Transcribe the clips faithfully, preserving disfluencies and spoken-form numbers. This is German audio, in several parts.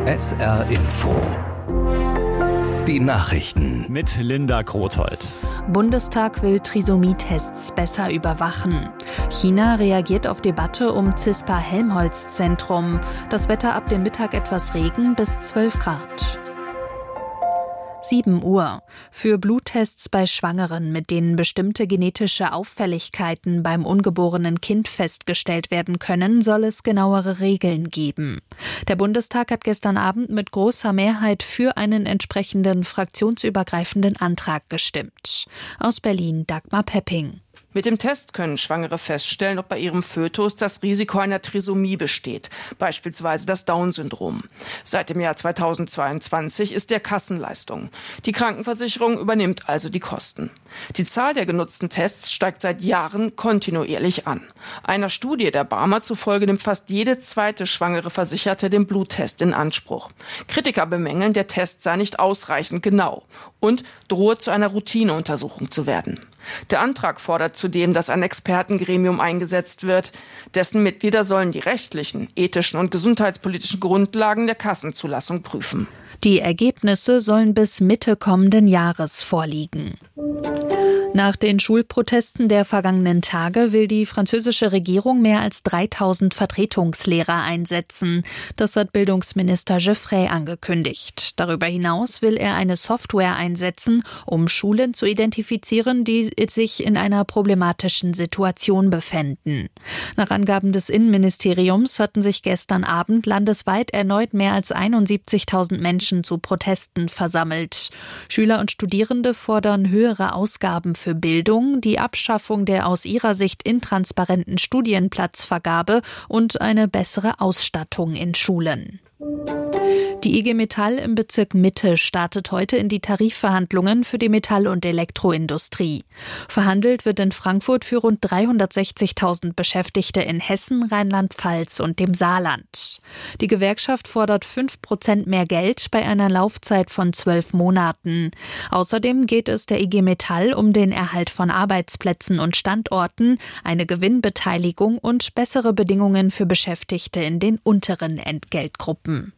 S R Info. Die Nachrichten. Mit Linda Grothold. Bundestag will Trisomie-Tests besser überwachen. China reagiert auf Debatte um CISPA-Helmholtz-Zentrum. Das Wetter ab dem Mittag etwas Regen bis zwölf Grad. sieben Uhr. Für Bluttests bei Schwangeren, mit denen bestimmte genetische Auffälligkeiten beim ungeborenen Kind festgestellt werden können, soll es genauere Regeln geben. Der Bundestag hat gestern Abend mit großer Mehrheit für einen entsprechenden fraktionsübergreifenden Antrag gestimmt. Aus Berlin Dagmar Pepping. Mit dem Test können Schwangere feststellen, ob bei ihrem Fötus das Risiko einer Trisomie besteht, beispielsweise das Down-Syndrom. Seit dem Jahr zweitausendzweiundzwanzig ist der Kassenleistung. Die Krankenversicherung übernimmt also die Kosten. Die Zahl der genutzten Tests steigt seit Jahren kontinuierlich an. Einer Studie der Barmer zufolge nimmt fast jede zweite schwangere Versicherte den Bluttest in Anspruch. Kritiker bemängeln, der Test sei nicht ausreichend genau und drohe zu einer Routineuntersuchung zu werden. Der Antrag fordert zudem, dass ein Expertengremium eingesetzt wird. Dessen Mitglieder sollen die rechtlichen, ethischen und gesundheitspolitischen Grundlagen der Kassenzulassung prüfen. Die Ergebnisse sollen bis Mitte kommenden Jahres vorliegen. Nach den Schulprotesten der vergangenen Tage will die französische Regierung mehr als dreitausend Vertretungslehrer einsetzen. Das hat Bildungsminister Geoffrey angekündigt. Darüber hinaus will er eine Software einsetzen, um Schulen zu identifizieren, die sich in einer problematischen Situation befänden. Nach Angaben des Innenministeriums hatten sich gestern Abend landesweit erneut mehr als einundsiebzigtausend Menschen zu Protesten versammelt. Schüler und Studierende fordern höhere Ausgaben für Bildung, die Abschaffung der aus ihrer Sicht intransparenten Studienplatzvergabe und eine bessere Ausstattung in Schulen. Die I G Metall im Bezirk Mitte startet heute in die Tarifverhandlungen für die Metall- und Elektroindustrie. Verhandelt wird in Frankfurt für rund dreihundertsechzigtausend Beschäftigte in Hessen, Rheinland-Pfalz und dem Saarland. Die Gewerkschaft fordert fünf Prozent mehr Geld bei einer Laufzeit von zwölf Monaten. Außerdem geht es der I G Metall um den Erhalt von Arbeitsplätzen und Standorten, eine Gewinnbeteiligung und bessere Bedingungen für Beschäftigte in den unteren Entgeltgruppen.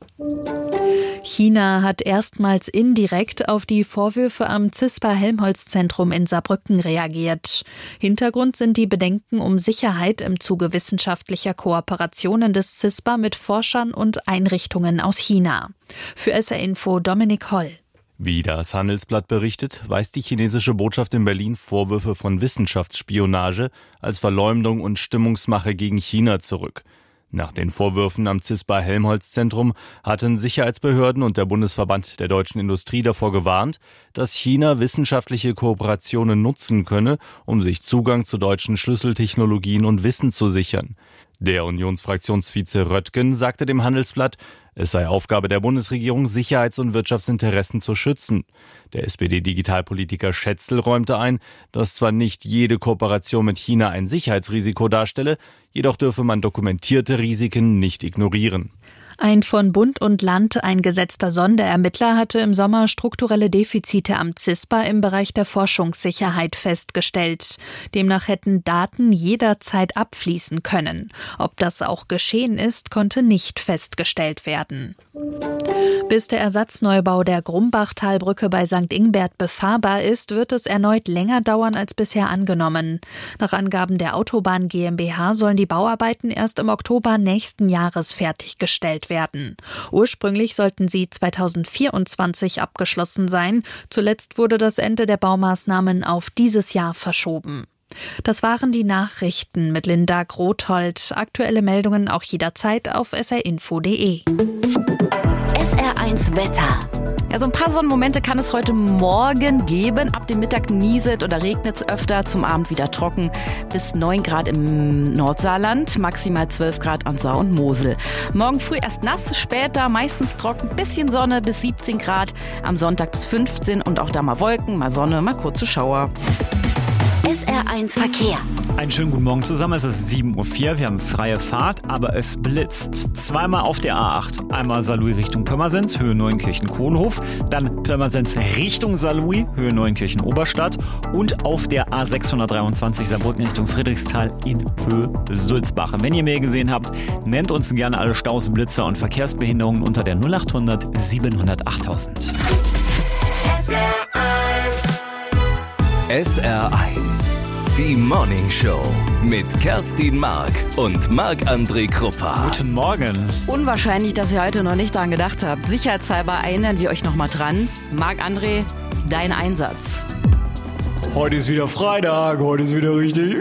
China hat erstmals indirekt auf die Vorwürfe am CISPA-Helmholtz-Zentrum in Saarbrücken reagiert. Hintergrund sind die Bedenken um Sicherheit im Zuge wissenschaftlicher Kooperationen des CISPA mit Forschern und Einrichtungen aus China. Für S R Info Dominik Holl. Wie das Handelsblatt berichtet, weist die chinesische Botschaft in Berlin Vorwürfe von Wissenschaftsspionage als Verleumdung und Stimmungsmache gegen China zurück. Nach den Vorwürfen am CISPA-Helmholtz-Zentrum hatten Sicherheitsbehörden und der Bundesverband der deutschen Industrie davor gewarnt, dass China wissenschaftliche Kooperationen nutzen könne, um sich Zugang zu deutschen Schlüsseltechnologien und Wissen zu sichern. Der Unionsfraktionsvize Röttgen sagte dem Handelsblatt, es sei Aufgabe der Bundesregierung, Sicherheits- und Wirtschaftsinteressen zu schützen. Der S P D-Digitalpolitiker Schätzl räumte ein, dass zwar nicht jede Kooperation mit China ein Sicherheitsrisiko darstelle, jedoch dürfe man dokumentierte Risiken nicht ignorieren. Ein von Bund und Land eingesetzter Sonderermittler hatte im Sommer strukturelle Defizite am CISPA im Bereich der Forschungssicherheit festgestellt. Demnach hätten Daten jederzeit abfließen können. Ob das auch geschehen ist, konnte nicht festgestellt werden. Bis der Ersatzneubau der Grumbachtalbrücke bei Sankt Ingbert befahrbar ist, wird es erneut länger dauern als bisher angenommen. Nach Angaben der Autobahn GmbH sollen die Bauarbeiten erst im Oktober nächsten Jahres fertiggestellt werden. Ursprünglich sollten sie zweitausendvierundzwanzig abgeschlossen sein. Zuletzt wurde das Ende der Baumaßnahmen auf dieses Jahr verschoben. Das waren die Nachrichten mit Linda Grothold. Aktuelle Meldungen auch jederzeit auf s r info punkt d e. S R eins Wetter. Ja, so ein paar Sonnenmomente kann es heute Morgen geben. Ab dem Mittag nieselt oder regnet es öfter, zum Abend wieder trocken. Bis neun Grad im Nordsaarland, maximal zwölf Grad an Saar und Mosel. Morgen früh erst nass, später meistens trocken, bisschen Sonne bis siebzehn Grad. Am Sonntag bis fünfzehn und auch da mal Wolken, mal Sonne, mal kurze Schauer. S R eins Verkehr. Einen schönen guten Morgen zusammen. Es ist sieben Uhr vier. Wir haben freie Fahrt, aber es blitzt. Zweimal auf der A acht. Einmal Saarlouis Richtung Pirmasens, Höhe Neunkirchen-Kohlhof. Dann Pirmasens Richtung Saarlouis, Höhe Neunkirchen-Oberstadt. Und auf der A sechshundertdreiundzwanzig Saarbrücken Richtung Friedrichsthal in Höhe Sulzbach. Wenn ihr mehr gesehen habt, nennt uns gerne alle Staus, Blitzer und Verkehrsbehinderungen unter der null achthundert siebenhundert achttausend. S R eins. S R eins. Die Morning Show mit Kerstin Mark und Marc-André Kruppa. Guten Morgen. Unwahrscheinlich, dass ihr heute noch nicht daran gedacht habt. Sicherheitshalber erinnern wir euch nochmal dran. Marc-André, dein Einsatz. Heute ist wieder Freitag, heute ist wieder richtig.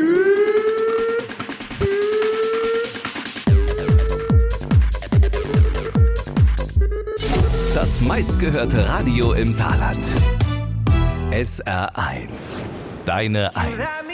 Das meistgehörte Radio im Saarland. S R eins. Deine Eins.